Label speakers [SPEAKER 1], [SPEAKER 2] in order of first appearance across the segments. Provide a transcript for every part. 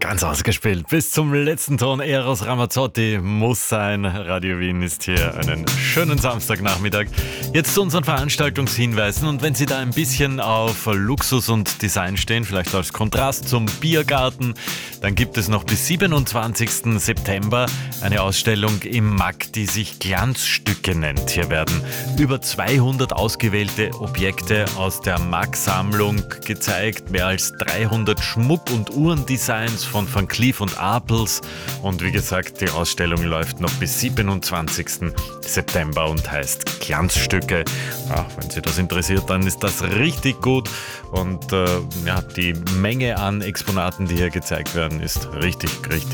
[SPEAKER 1] Ganz ausgespielt. Bis zum letzten Ton. Eros Ramazzotti muss sein. Radio Wien ist hier. Einen schönen Samstagnachmittag. Jetzt zu unseren Veranstaltungshinweisen. Und wenn Sie da ein bisschen auf Luxus und Design stehen, vielleicht als Kontrast zum Biergarten, dann gibt es noch bis 27. September eine Ausstellung im MAC, die sich Glanzstücke nennt. Hier werden über 200 ausgewählte Objekte aus der MAC-Sammlung gezeigt. Mehr als 300 Schmuck- und Uhrendesigns von Van Cleef & Arpels. Und wie gesagt, die Ausstellung läuft noch bis 27. September und heißt Glanzstücke. Ja, wenn Sie das interessiert, dann ist das richtig gut. Und die Menge an Exponaten, die hier gezeigt werden, ist richtig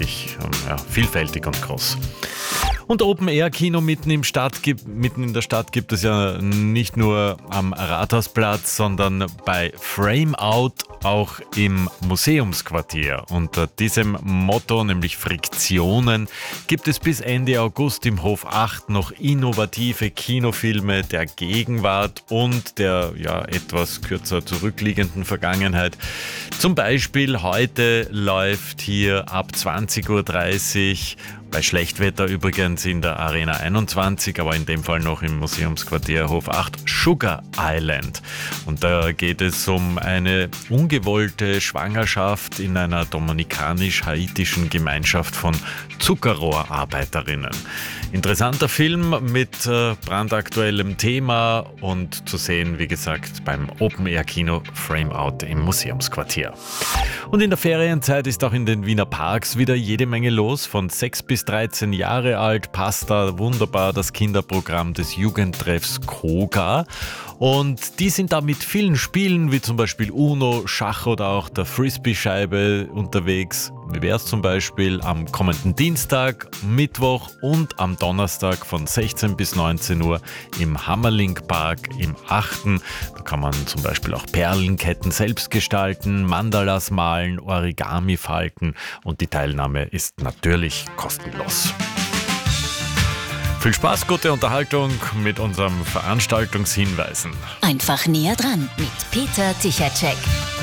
[SPEAKER 1] vielfältig und groß. Und Open-Air-Kino mitten in der Stadt gibt es ja nicht nur am Rathausplatz, sondern bei Frame Out auch im Museumsquartier. Unter diesem Motto, nämlich Friktionen, gibt es bis Ende August im Hof 8 noch innovative Kinofilme der Gegenwart und der etwas kürzer zurückliegenden Vergangenheit. Zum Beispiel heute läuft hier ab 20.30 Uhr bei Schlechtwetter übrigens in der Arena 21, aber in dem Fall noch im Museumsquartier Hof 8, Sugar Island. Und da geht es um eine ungewollte Schwangerschaft in einer dominikanisch-haitischen Gemeinschaft von Zuckerrohrarbeiterinnen. Interessanter Film mit brandaktuellem Thema und zu sehen, wie gesagt, beim Open-Air-Kino Frame Out im Museumsquartier. Und in der Ferienzeit ist auch in den Wiener Parks wieder jede Menge los. Von 6 bis 13 Jahre alt passt da wunderbar das Kinderprogramm des Jugendtreffs Koga. Und die sind da mit vielen Spielen, wie zum Beispiel Uno, Schach oder auch der Frisbee-Scheibe unterwegs. Wie wäre es zum Beispiel am kommenden Dienstag, Mittwoch und am Donnerstag von 16 bis 19 Uhr im Hammerlink Park im 8. Da kann man zum Beispiel auch Perlenketten selbst gestalten, Mandalas malen, Origami falten und die Teilnahme ist natürlich kostenlos. Viel Spaß, gute Unterhaltung mit unseren Veranstaltungshinweisen.
[SPEAKER 2] Einfach näher dran mit Peter Tichacek.